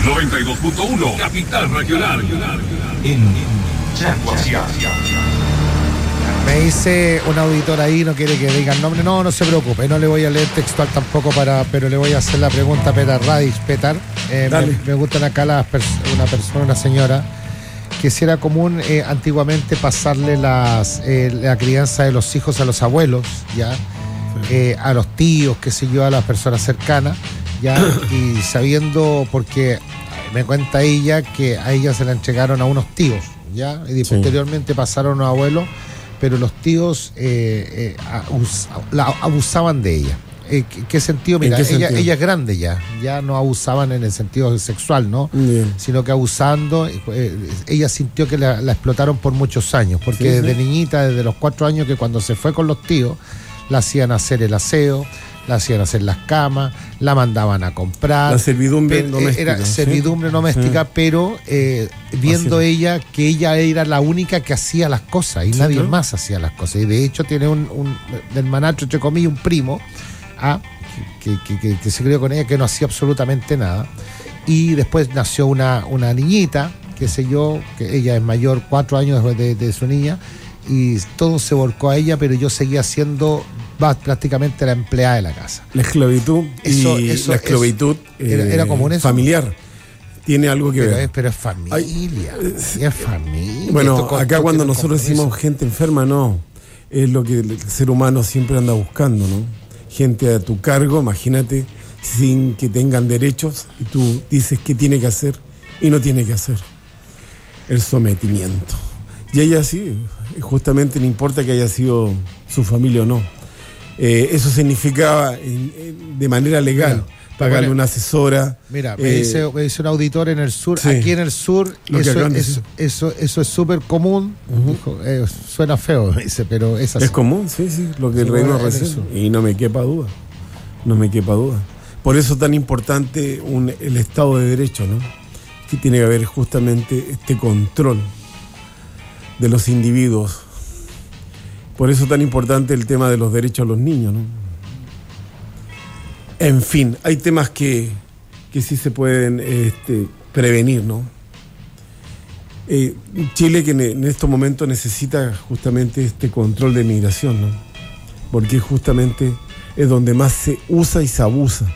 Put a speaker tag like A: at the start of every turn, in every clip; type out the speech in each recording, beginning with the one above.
A: 92.1 Capital Regional. En Yaguaciá.
B: Me dice un auditor ahí, no quiere que diga el nombre. No se preocupe, no le voy a leer textual tampoco, pero le voy a hacer la pregunta a Petar Radich. Petar, me gustan acá una señora, que si era común antiguamente pasarle la crianza de los hijos a los abuelos, ¿ya? Sí. A los tíos, qué sé yo, a las personas cercanas, ¿ya? Y sabiendo, porque me cuenta ella que a ella se la entregaron a unos tíos, ¿ya? Y posteriormente pasaron a los abuelos, pero los tíos abusaban de ella. ¿Qué sentido? Mira, ella es grande ya no abusaban en el sentido sexual, ¿no? Bien. Sino que abusando, ella sintió que la explotaron por muchos años, porque desde niñita, desde los 4 años, que cuando se fue con los tíos, la hacían hacer el aseo, la hacían hacer las camas, la mandaban a comprar. La
C: servidumbre doméstica.
B: Era servidumbre doméstica, pero viendo ella que ella era la única que hacía las cosas y nadie más hacía las cosas. Y de hecho tiene un hermanastro, entre comillas, un primo, que se crió con ella, que no hacía absolutamente nada. Y después nació una niñita, qué sé yo, que ella es mayor 4 años después de su niña, y todo se volcó a ella, pero yo seguía siendo prácticamente la empleada de la casa.
C: La esclavitud la esclavitud
B: era común eso.
C: Familiar. Tiene algo que ver.
B: Pero es familia. Es familia.
C: Bueno, acá cuando nosotros decimos gente enferma, no. Es lo que el ser humano siempre anda buscando, ¿no? Gente a tu cargo, imagínate, sin que tengan derechos, y tú dices qué tiene que hacer y no tiene que hacer. El sometimiento. Y ella sí, justamente no importa que haya sido su familia o no. Eso significaba de manera legal pagarle una asesora.
B: Mira, me dice un auditor en el sur, aquí en el sur, eso es súper común. Suena feo, me dice, pero es así.
C: Es común, sí, lo que el reino recibe. Y no me quepa duda. Por eso es tan importante el Estado de Derecho, ¿no? Que tiene que haber justamente este control de los individuos. Por eso es tan importante el tema de los derechos a los niños, ¿no? En fin, hay temas que sí se pueden prevenir, ¿no? Chile, que en estos momentos necesita justamente este control de migración, ¿no? Porque justamente es donde más se usa y se abusa.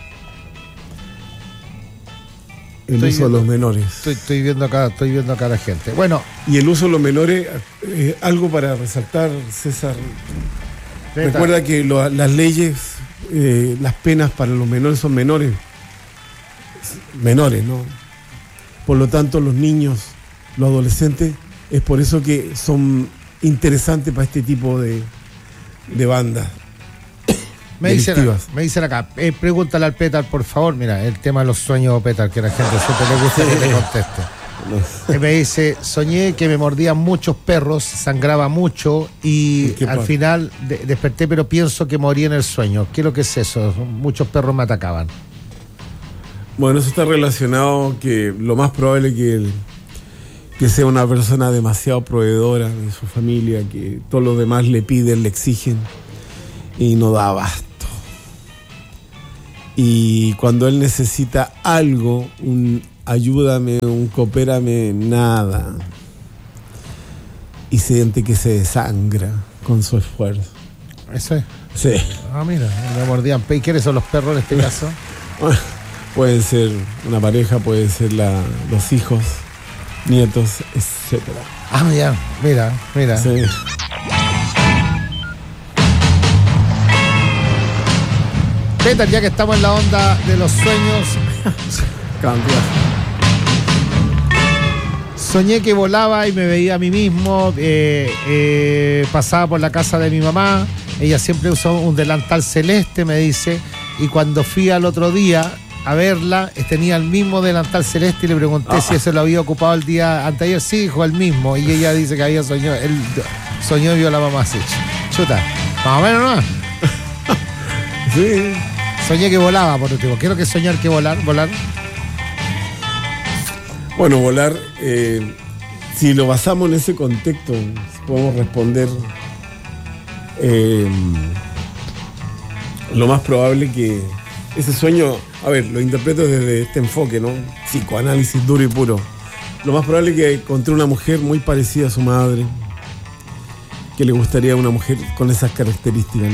C: El uso de los menores.
B: Estoy viendo acá a la gente. Bueno.
C: Y el uso de los menores, algo para resaltar, César. Recuerda que las leyes, las penas para los menores son menores, ¿no? Por lo tanto, los niños, los adolescentes, es por eso que son interesantes para este tipo de bandas.
B: Me dicen acá, pregúntale al Petar, por favor. Mira, el tema de los sueños, Petar, que la gente siempre le gusta que le conteste. Me dice, soñé que me mordían muchos perros, sangraba mucho y al final desperté, pero pienso que morí en el sueño. ¿Qué es lo que es eso? Muchos perros me atacaban.
C: Bueno, eso está relacionado que lo más probable es que sea una persona demasiado proveedora de su familia, que todos los demás le piden, le exigen y no da abasto. Y cuando él necesita algo, ayúdame, coopérame, nada. Y siente que se desangra con su esfuerzo.
B: ¿Eso es?
C: Sí.
B: Mira, me mordían. ¿Y quiénes son los perros en este caso?
C: Pueden ser una pareja, pueden ser los hijos, nietos, etcétera.
B: Ya, mira.
C: Sí.
B: Petar, ya que estamos en la onda de los sueños.
C: Cambia.
B: Soñé que volaba y me veía a mí mismo. Pasaba por la casa de mi mamá. Ella siempre usó un delantal celeste, me dice. Y cuando fui al otro día a verla, tenía el mismo delantal celeste y le pregunté si eso lo había ocupado el día anterior. Sí, dijo el mismo. Y ella dice que había soñado. Él soñó y vio a la mamá así. Chuta. Más o menos, ¿no?
C: Sí.
B: Soñé que volaba, por último. Quiero que soñar que volar.
C: Bueno, volar, si lo basamos en ese contexto, podemos responder lo más probable que ese sueño a ver, lo interpreto desde este enfoque, ¿no? Psicoanálisis duro y puro. Lo más probable es que encontré una mujer muy parecida a su madre, que le gustaría una mujer con esas características, ¿no?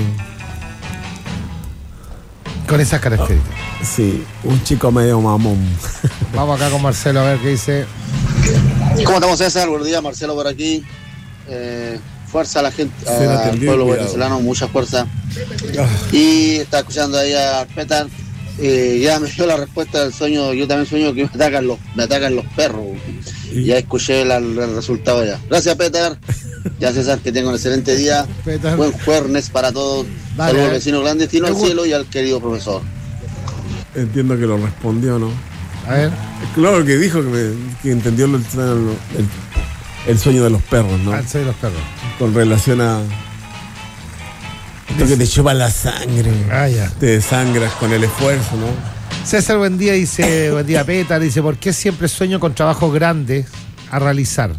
B: Con esas características.
C: Sí, un chico medio mamón.
B: Vamos acá con Marcelo a ver qué dice.
D: ¿Cómo estamos, César? Buenos días, Marcelo por aquí. Fuerza a la gente, al pueblo venezolano, mucha fuerza. Y está escuchando ahí a Petar. Ya me dio la respuesta del sueño. Yo también sueño que me atacan los perros. Ya escuché el resultado ya. Gracias, Petar. Ya, César, que tenga un excelente día. Petar. Buen jueves para todos. Vale, saludos al vecino clandestino al cielo y al querido profesor.
C: Entiendo que lo respondió, ¿no?
B: A ver.
C: Claro que dijo que entendió el sueño de los perros, ¿no?
B: El sueño de los perros.
C: Con relación a lo que te chupa la sangre.
B: Ya.
C: Te desangras con el esfuerzo, ¿no?
B: César, buen día, dice, buen día, Petar, dice, ¿por qué siempre sueño con trabajos grandes a realizar?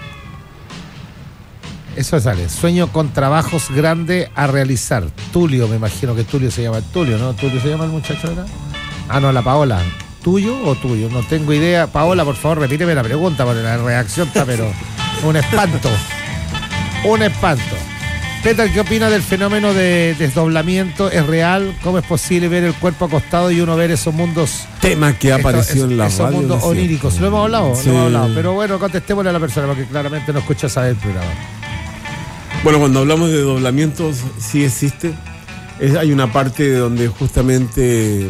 B: Eso sale, sueño con trabajos grandes a realizar. Tulio, me imagino que Tulio se llama Tulio, ¿no? ¿Tulio se llama el muchacho, verdad? Ah, no, la Paola. ¿Tuyo o tuyo? No tengo idea. Paola, por favor, repíteme la pregunta, porque la reacción está, pero un espanto. Un espanto. Petar, ¿qué opina del fenómeno de desdoblamiento? ¿Es real? ¿Cómo es posible ver el cuerpo acostado y uno ver esos mundos?
C: Tema que apareció en la radio.
B: Esos mundos oníricos. ¿Lo hemos hablado?
C: Sí.
B: Lo hemos hablado. Pero bueno, contestémosle a la persona, porque claramente no escucha saber el programa.
C: Bueno, cuando hablamos de doblamientos, sí existe. Hay una parte donde justamente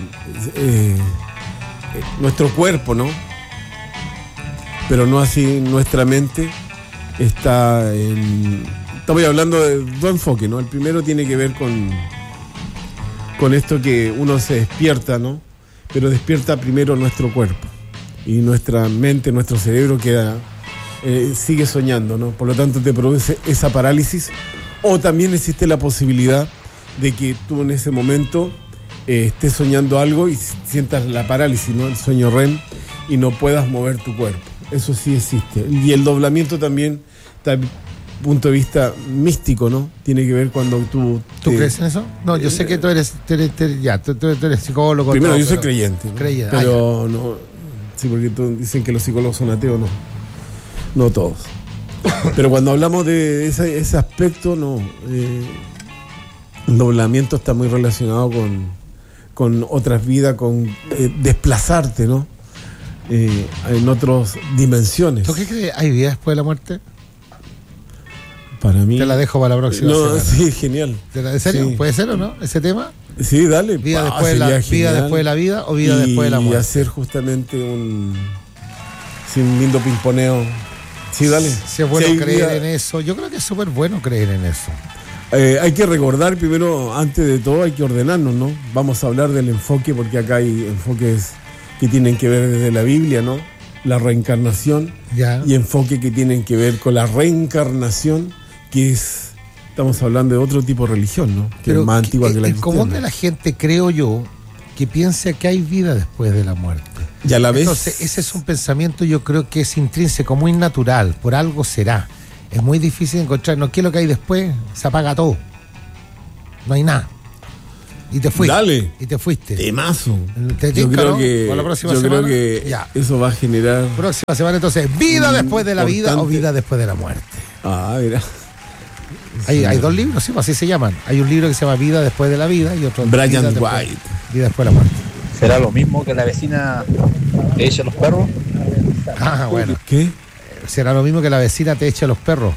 C: nuestro cuerpo, ¿no? Pero no así nuestra mente está en... Estamos hablando de dos enfoques, ¿no? El primero tiene que ver con esto que uno se despierta, ¿no? Pero despierta primero nuestro cuerpo. Y nuestra mente, nuestro cerebro queda... sigue soñando, ¿no? Por lo tanto te produce esa parálisis. O también existe la posibilidad de que tú en ese momento estés soñando algo y sientas la parálisis, ¿no? El sueño REM, y no puedas mover tu cuerpo. Eso sí existe. Y el doblamiento también está desde el punto de vista místico, ¿no? Tiene que ver cuando tú...
B: ¿Tú crees en eso? No, yo sé que tú eres psicólogo.
C: Primero,
B: todo,
C: yo soy creyente, ¿no? Pero no... Sí, porque dicen que los psicólogos son ateos, no. No todos. Pero cuando hablamos de ese aspecto, no. El doblamiento está muy relacionado con otras vidas, con desplazarte, ¿no? En otras dimensiones.
B: ¿Tú qué crees? ¿Hay vida después de la muerte?
C: Para mí...
B: Te la dejo para la próxima semana.
C: Sí, genial.
B: ¿En serio?
C: Sí.
B: ¿Puede ser o no? ¿Ese tema?
C: Sí, dale.
B: ¿Vida después de la vida o vida después de la muerte?
C: Y hacer justamente un lindo pimponeo. Sí, dale.
B: Si es bueno creer en eso. Yo creo que es súper bueno creer en eso.
C: Hay que recordar primero, antes de todo, hay que ordenarnos, ¿no? Vamos a hablar del enfoque, porque acá hay enfoques que tienen que ver desde la Biblia, ¿no? La reencarnación.
B: Ya.
C: Y enfoque que tienen que ver con la reencarnación, que es... Estamos hablando de otro tipo de religión, ¿no? Que es más antigua que la cristiana. El común
B: de la gente, creo yo, que piensa que hay vida después de la muerte.
C: ¿Ya la ves?
B: Entonces, ese es un pensamiento, yo creo que es intrínseco, muy natural, por algo será. Es muy difícil encontrar, ¿no? ¿Qué es lo que hay después? Se apaga todo. No hay nada. Y te fuiste.
C: Dale.
B: Y te fuiste.
C: Temazo.
B: Yo creo que
C: ya. Eso va a generar...
B: Próxima semana, entonces, ¿vida después de la vida o vida después de la muerte?
C: Ah, mira.
B: Hay dos libros, sí, así se llaman. Hay un libro que se llama Vida después de la vida y otro
C: Brian
B: White. Vida después de la muerte.
E: ¿Será lo mismo que la vecina te echa los perros?
B: Ah, bueno.
C: ¿Qué?
B: ¿Será lo mismo que la vecina te echa los perros?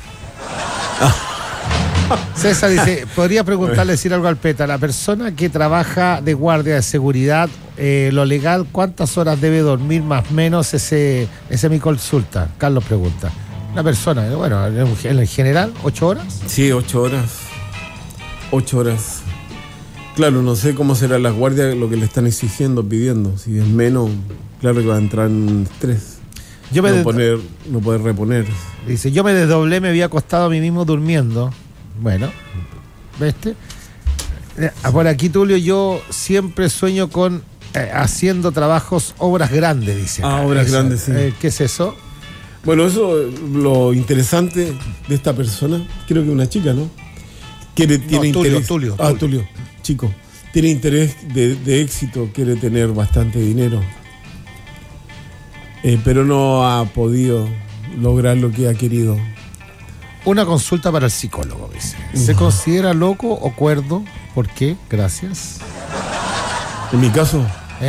B: César dice, ¿podría preguntarle, decir algo al Peta? La persona que trabaja de guardia de seguridad, lo legal, ¿cuántas horas debe dormir más o menos? Ese mi consulta. Carlos pregunta. Una persona, bueno, en general, 8 horas.
C: Sí, 8 horas. 8 horas. Claro, no sé cómo será las guardias, lo que le están exigiendo, pidiendo. Si es menos, claro que va a entrar en estrés. No poder reponer.
B: Dice, yo me desdoblé, me había acostado a mí mismo durmiendo. Bueno, ¿viste? Por aquí, Tulio, yo siempre sueño con haciendo trabajos, obras grandes, dice.
C: Obras grandes, sí.
B: ¿Qué es eso?
C: Bueno, eso, lo interesante de esta persona, creo que una chica, ¿no? Tiene interés.
B: Tulio.
C: Tulio, chico. tiene interés de éxito, quiere tener bastante dinero, pero no ha podido lograr lo que ha querido.
B: Una consulta para el psicólogo, dice. ¿Se considera loco o cuerdo? ¿Por qué? Gracias.
C: En mi caso,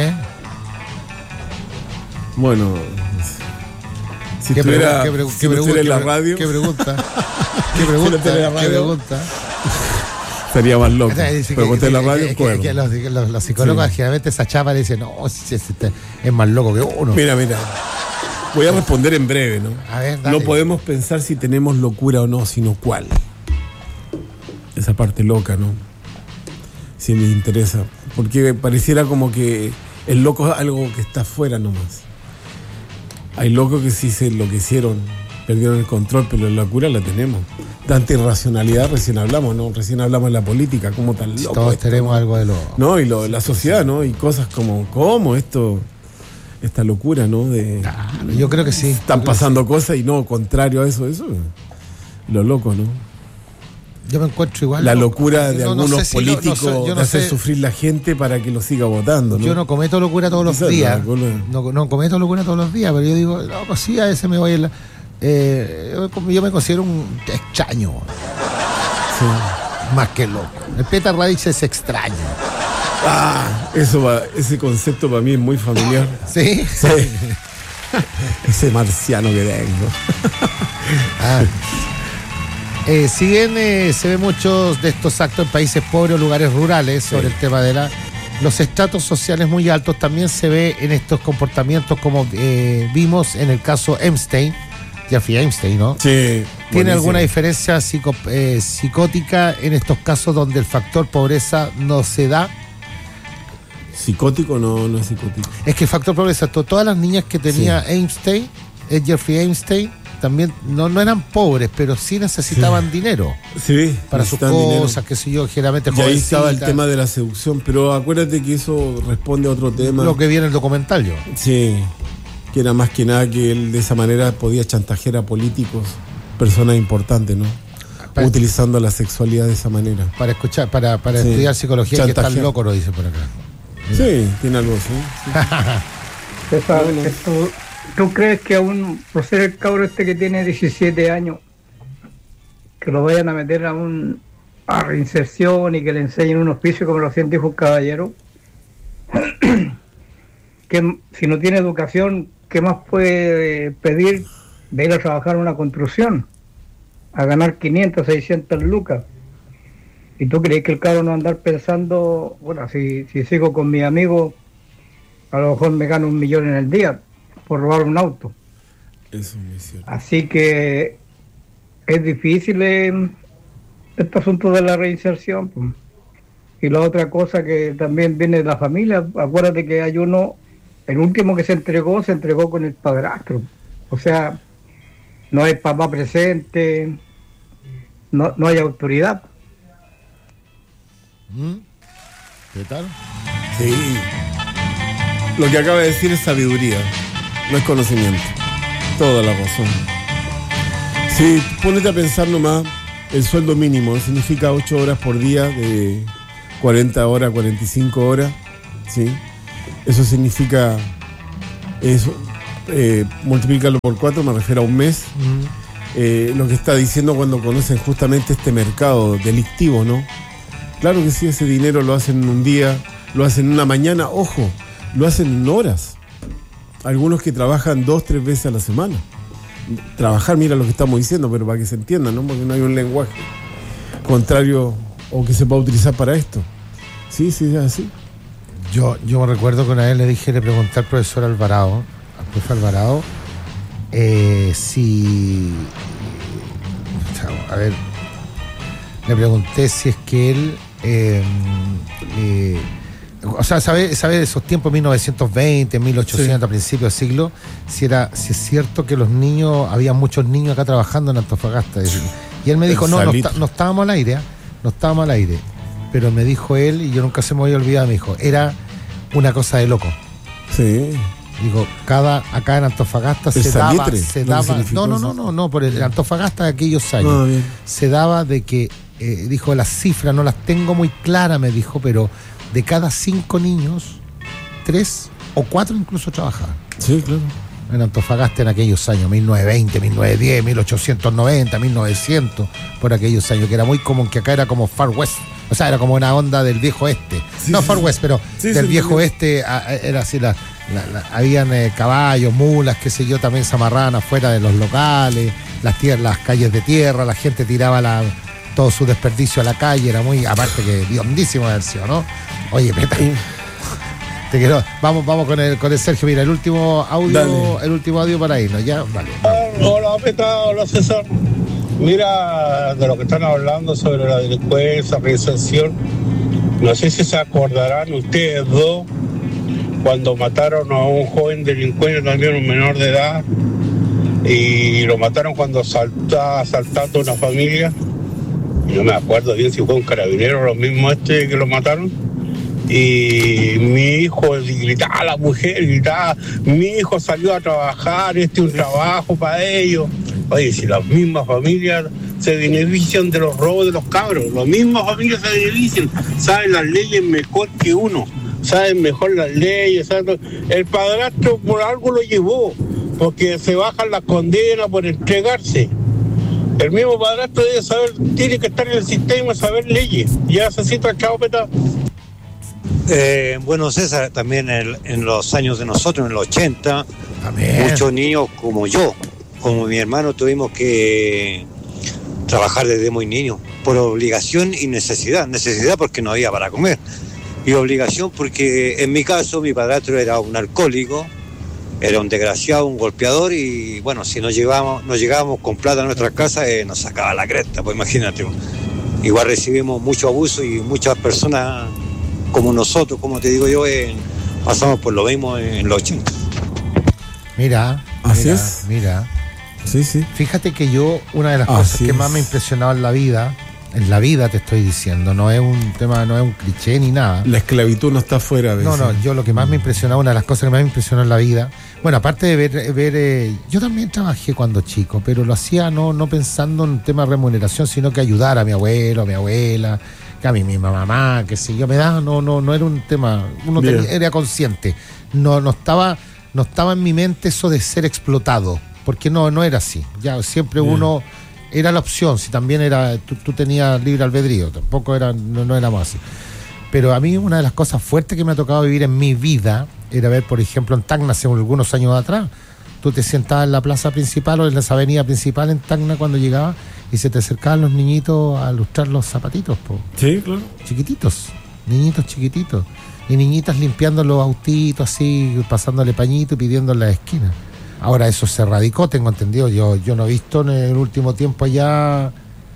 B: bueno,
C: si estuviera en la radio.
B: ¿Qué pregunta? ¿Qué pregunta?
C: Sería más loco. Pero cuando en la radio,
B: que los psicólogos generalmente esa chapa le dicen, no, es más loco que uno.
C: Mira. Voy a responder en breve, ¿no?
B: A ver, dale.
C: No podemos pensar si tenemos locura o no, sino cuál. Esa parte loca, ¿no? Si me interesa. Porque pareciera como que el loco es algo que está afuera nomás. Hay locos que sí se enloquecieron, perdieron el control, pero la locura la tenemos. Tanta irracionalidad, recién hablamos, ¿no? Recién hablamos de la política, como tan loco.
B: Todos tenemos algo de lo...
C: No, y la sociedad, ¿no? Y cosas como, ¿cómo esto? Esta locura, ¿no?
B: Claro, yo creo que sí.
C: Están pasando cosas y no, contrario a eso lo loco, ¿no?
B: Yo me encuentro igual.
C: La locura de algunos políticos de hacer sufrir la gente para que lo siga votando, ¿no?
B: Yo no cometo locura todos los días. No cometo locura todos los días, pero yo digo, no, pues sí, a veces me voy en la... yo me considero un extraño.
C: Sí.
B: Más que loco. El Petar Radich es extraño.
C: Ese concepto para mí es muy familiar.
B: ¿Sí?
C: Sí. Ese marciano que tengo.
B: Si bien se ve muchos de estos actos en países pobres o lugares rurales sobre el tema de los estratos sociales muy altos, también se ve en estos comportamientos como vimos en el caso Epstein, Jeffrey Epstein, ¿no?
C: Sí.
B: ¿Tiene
C: buenísimo.
B: alguna diferencia psicótica en estos casos donde el factor pobreza no se da?
C: ¿Psicótico? No es psicótico.
B: Es que el factor pobreza, todas las niñas que tenía Epstein, Jeffrey Epstein, también no eran pobres, pero sí necesitaban dinero.
C: Sí,
B: para sus cosas, qué sé yo, generalmente
C: jovencita. Y ahí estaba el tema de la seducción, pero acuérdate que eso responde a otro tema.
B: Lo que viene en el documental, yo.
C: Sí, que era más que nada que él de esa manera podía chantajear a políticos, personas importantes, ¿no? Utilizando la sexualidad de esa manera.
B: Para estudiar psicología, chantajear. Que están locos, lo dice por acá.
C: Sí, tiene algo así.
F: César, ¿tú crees que aún, por ser el cabro que tiene 17 años, que lo vayan a meter a reinserción y que le enseñen un hospicio como lo dijo un caballero? Que si no tiene educación, ¿qué más puede pedir de ir a trabajar en una construcción? A ganar 500, 600 lucas. ¿Y tú crees que el cabro no va a andar pensando, bueno, si sigo con mi amigo, a lo mejor me gano 1 millón en el día por robar un auto?
C: Eso es muy cierto.
F: Así que es difícil este asunto de la reinserción, pues. Y la otra cosa que también viene de la familia, acuérdate que hay uno, el último que se entregó con el padrastro. O sea, no hay papá presente, no hay autoridad.
B: ¿Qué tal?
C: Sí. Lo que acaba de decir es sabiduría, no es conocimiento. Toda la razón. Sí, ponete a pensar nomás, el sueldo mínimo significa 8 horas por día, de 40 horas, 45 horas, ¿sí? Eso significa, multiplícalo por 4, me refiero a un mes. Lo que está diciendo cuando conocen justamente este mercado delictivo, ¿no? Claro que sí, ese dinero lo hacen en un día, lo hacen en una mañana, ojo, lo hacen en horas. Algunos que trabajan 2-3 veces a la semana. Trabajar, mira lo que estamos diciendo, pero para que se entienda, ¿no? Porque no hay un lenguaje contrario o que se pueda utilizar para esto. Sí, es así.
B: Yo me recuerdo que una vez le pregunté al profesor Alvarado, le pregunté si es que él sabe de esos tiempos 1920, 1800, a principios del siglo, si es cierto que había muchos niños acá trabajando en Antofagasta. Y él me dijo, no estábamos al aire, pero me dijo él, y yo nunca se me voy a olvidar, me dijo, era una cosa de loco.
C: Sí.
B: Digo, acá en Antofagasta se daba, no, por el Antofagasta de aquellos años, se daba de que, dijo, las cifras no las tengo muy claras, me dijo, pero de cada 5 niños, 3 o 4 incluso trabajaban.
C: Sí, claro.
B: En Antofagasta en aquellos años, 1920, 1910, 1890, 1900, por aquellos años, que era muy común, que acá era como Far West, o sea, era como una onda del viejo oeste. Sí, no sí, Far West, pero sí, del viejo oeste era así, habían caballos, mulas, qué sé yo, también se amarraban afuera de los locales, las calles de tierra, la gente tiraba todo su desperdicio a la calle, era muy, aparte que hondísimo haber sido, ¿no? Oye, Peta, te quiero, vamos con el Sergio, mira, el último audio para irnos, ya, vale.
G: Hola, Peta, hola César. Mira, de lo que están hablando sobre la delincuencia, reinserción, no sé si se acordarán ustedes dos cuando mataron a un joven delincuente, también un menor de edad, y lo mataron cuando estaba asaltando una familia. No me acuerdo bien si fue un carabinero o lo mismo que lo mataron. Y mi hijo gritaba a la mujer, mi hijo salió a trabajar, es un trabajo para ellos. Oye, si las mismas familias se benefician de los robos de los cabros, las mismas familias se benefician, saben las leyes mejor que uno, saben mejor las leyes, saben. El padrastro por algo lo llevó, porque se bajan las condenas por entregarse. El mismo padrastro debe saber, tiene que estar en el sistema, saber leyes. Ya necesita, chao, Peta.
H: Bueno, César, también en los años de nosotros, en los 80, muchos niños como yo, como mi hermano, tuvimos que trabajar desde muy niños, por obligación y necesidad. Necesidad porque no había para comer, y obligación porque en mi caso mi padrastro era un alcohólico, era un desgraciado, un golpeador, y bueno, si no llegábamos con plata a nuestras casas, nos sacaba la cresta, pues imagínate. Igual recibimos mucho abuso y muchas personas como nosotros, como te digo yo, pasamos por lo mismo en los 80.
B: Mira,
C: así es.
B: Mira.
C: Sí.
B: Fíjate que yo, una de las cosas que más me ha impresionado en la vida te estoy diciendo, no es un tema, no es un cliché ni nada.
C: La esclavitud no está fuera a veces.
B: No, yo lo que más me impresionó, una de las cosas que más me impresionó en la vida, bueno, aparte de ver yo también trabajé cuando chico, pero lo hacía no pensando en un tema de remuneración, sino que ayudar a mi abuelo, a mi abuela, que a mi misma mamá, que si yo me daba, no era un tema, uno era consciente, no estaba en mi mente eso de ser explotado, porque no era así, ya siempre uno era la opción, si también era, tú tenías libre albedrío, tampoco era, no éramos así. Pero a mí una de las cosas fuertes que me ha tocado vivir en mi vida era ver, por ejemplo, en Tacna, hace algunos años atrás, tú te sentabas en la plaza principal o en la avenida principal en Tacna cuando llegabas y se te acercaban los niñitos a lustrar los zapatitos,
C: Sí, claro.
B: Chiquititos, niñitos chiquititos. Y niñitas limpiando los autitos así, pasándole pañito y pidiendo en la esquina. Ahora eso se erradicó, tengo entendido. Yo no he visto en el último tiempo allá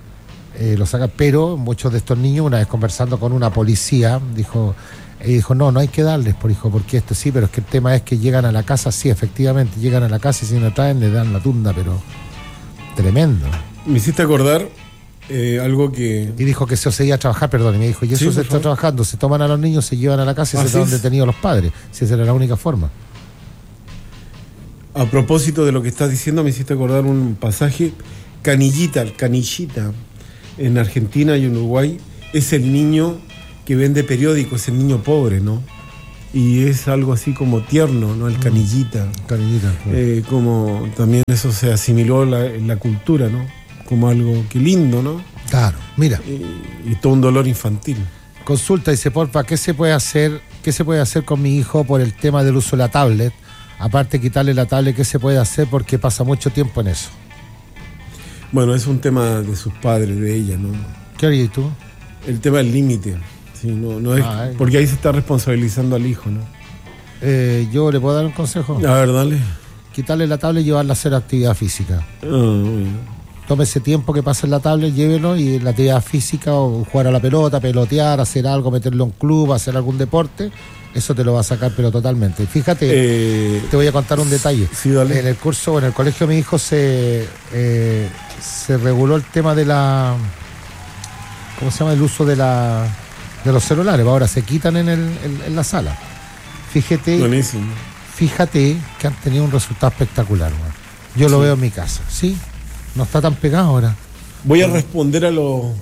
B: lo sacan, pero muchos de estos niños, una vez conversando con una policía, dijo, no hay que darles, porque esto sí, pero es que el tema es que llegan a la casa, sí, efectivamente, llegan a la casa y si no traen le dan la tunda, pero tremendo.
C: Me hiciste acordar algo que...
B: Y dijo que se seguía a trabajar, perdón, y me dijo, y eso se está trabajando, se toman a los niños, se llevan a la casa y se están detenidos los padres, si esa era la única forma.
C: A propósito de lo que estás diciendo, me hiciste acordar un pasaje, Canillita, en Argentina y en Uruguay, es el niño que vende periódicos, el niño pobre, ¿no? Y es algo así como tierno, ¿no? El canillita.
B: Canillita.
C: Como también eso se asimiló en la cultura, ¿no? Como algo que lindo, ¿no?
B: Claro, mira.
C: Y todo un dolor infantil.
B: Consulta, dice, porfa, ¿qué se puede hacer con mi hijo por el tema del uso de la tablet? Aparte de quitarle la tablet, ¿qué se puede hacer? Porque pasa mucho tiempo en eso.
C: Bueno, es un tema de sus padres, de ella, ¿no?
B: ¿Qué harías tú?
C: El tema del límite. Sí, no es, porque ahí se está responsabilizando al hijo, ¿no?
B: Yo le puedo dar un consejo.
C: A ver, dale.
B: Quitarle la tablet y llevarla a hacer actividad física. Tome ese tiempo que pasa en la tablet, llévelo, y la actividad física, o jugar a la pelota, pelotear, hacer algo, meterlo en un club, hacer algún deporte, eso te lo va a sacar, pero totalmente. Fíjate, te voy a contar un detalle.
C: Sí, dale.
B: En el colegio de mi hijo se reguló el tema de la... ¿Cómo se llama? El uso de los celulares. Ahora se quitan en la sala.
C: Buenísimo.
B: Fíjate que han tenido un resultado espectacular, man. Yo lo veo en mi casa, ¿sí? No está tan pegado ahora.
C: Voy a responder a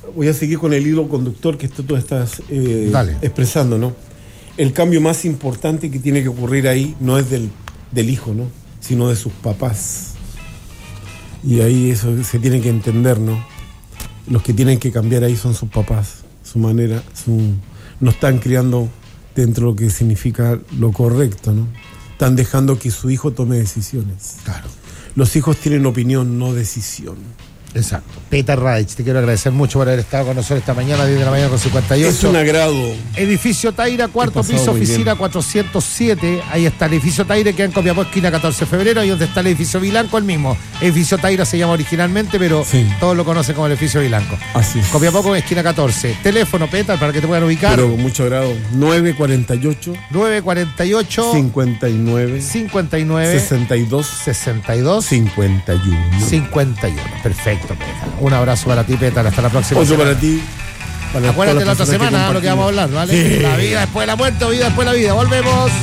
C: voy a seguir con el hilo conductor que tú estás expresando, ¿no? El cambio más importante que tiene que ocurrir ahí no es del hijo, ¿no? Sino de sus papás. Y ahí eso se tiene que entender, ¿no? Los que tienen que cambiar ahí son sus papás, su manera, no están criando dentro de lo que significa lo correcto, ¿no? Están dejando que su hijo tome decisiones.
B: Claro.
C: Los hijos tienen opinión, no decisión.
B: Exacto. Peter Radich, te quiero agradecer mucho por haber estado con nosotros esta mañana, 10 de la mañana con 58.
C: Es un agrado.
B: Edificio Taira, cuarto piso, oficina 407. Ahí está el edificio Taira, que en Copiapó, esquina 14 de febrero. Ahí donde está el edificio Vilanco, el mismo. Edificio Taira se llama originalmente, pero todos lo conocen como el edificio Vilanco.
C: Así es.
B: Copiapó con esquina 14. Teléfono, Peter, para que te puedan ubicar.
C: Pero con mucho agrado. 948 59 62 51.
B: Perfecto, Peter. Un abrazo para ti, Peter. Hasta la próxima.
C: Otro para ti.
B: Acuérdate la otra semana lo que vamos a hablar, ¿vale? Sí. La vida después de la muerte, vida después de la vida. Volvemos.